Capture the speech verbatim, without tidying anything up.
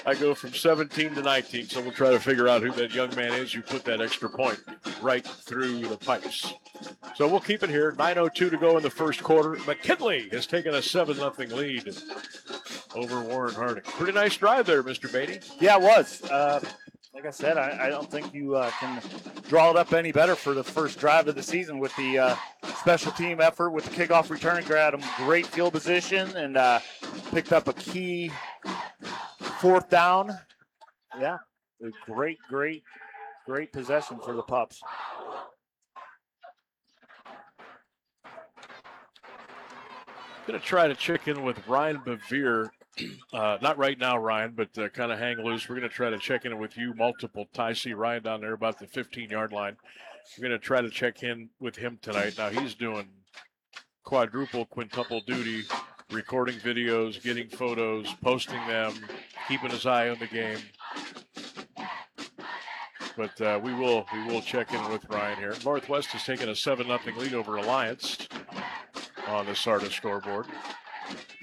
I go from seventeen to nineteen, so we'll try to figure out who that young man is who put that extra point right through the pipes. So we'll keep it here. nine oh two to go in the first quarter. McKinley has taken a seven nothing lead over Warren Harding. Pretty nice drive there, Mister Beatty. Yeah, it was. Uh, like I said, I, I don't think you uh, can draw it up any better for the first drive of the season with the uh, special team effort with the kickoff return. Got him great field position and uh, picked up a key fourth down. Yeah, a great, great, great possession for the Pups. Going to try to check in with Ryan Bevere. Uh, not right now, Ryan, but uh, kind of hang loose. We're going to try to check in with you multiple times. See Ryan down there about the fifteen-yard line. We're going to try to check in with him tonight. Now, he's doing quadruple, quintuple duty, recording videos, getting photos, posting them, keeping his eye on the game. But uh, we will we will check in with Ryan here. Northwest has taken a seven nothing lead over Alliance on the Sardis scoreboard.